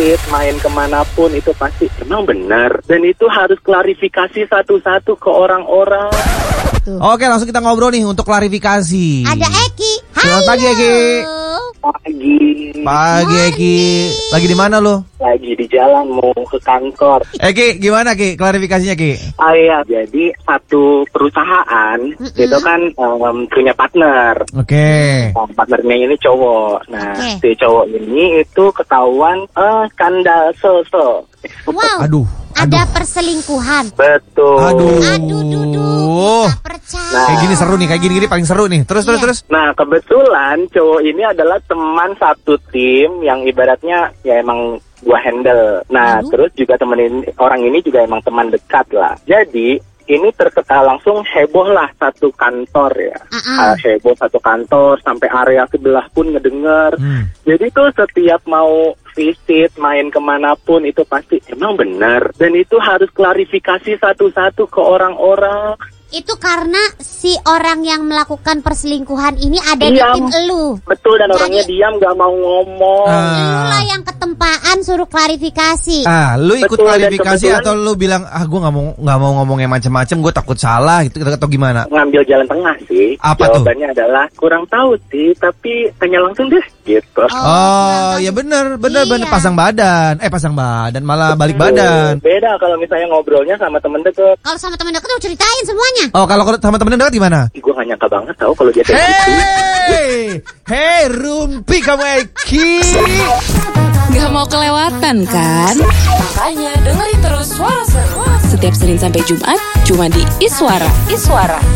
visit, main kemanapun itu pasti emang benar. Dan itu harus klarifikasi satu-satu ke orang-orang. Oke, langsung kita ngobrol nih untuk klarifikasi. Ada Eki. Selamat pagi, Eki. Pagi, Eki. Lagi di mana lo? Lagi di jalan mau ke kantor. Eki, gimana Ki? Klarifikasinya Ki? Iya, jadi satu perusahaan itu kan punya partner. Oke. Partnernya ini cowok. Nah, si cowok ini itu ketahuan skandal so-so. Wow. Aduh. Ada perselingkuhan. Betul. Aduh. Gak percaya. Nah, kayak gini seru nih, kayak gini paling seru nih. Terus. Nah, kebetulan cowok ini adalah teman satu tim yang ibaratnya ya emang gua handle. Nah, terus juga temenin orang ini juga emang teman dekat lah. Jadi ini langsung heboh lah satu kantor ya. Heboh satu kantor sampai area sebelah pun ngedenger. Jadi tuh setiap mau visit, main kemanapun itu pasti emang benar. Dan itu harus klarifikasi satu-satu ke orang-orang. Itu karena si orang yang melakukan perselingkuhan ini ada di tim elu. Betul, dan orangnya diam gak mau ngomong. Lu lah yang ketempaan suruh klarifikasi. Lu ikut klarifikasi atau lu bilang gue nggak mau ngomong yang macam-macam, gue takut salah gitu atau gimana? Ngambil jalan tengah sih. Apa jawabannya tuh? adalah kurang tahu sih, tapi tanya langsung deh gitu. Ya bener pasang badan malah balik badan. Beda kalau misalnya ngobrolnya sama temen deket. Kalau sama temen deket udah ceritain semuanya. Oh, kalau sama temen dekat gimana? Gue gak nyangka banget tahu kalau dia kayak gitu. Hey, Rumpi kamu Eki. Gak mau kelewatan kan? Makanya dengerin terus Suara Seru setiap Senin sampai Jumat cuma di Iswara.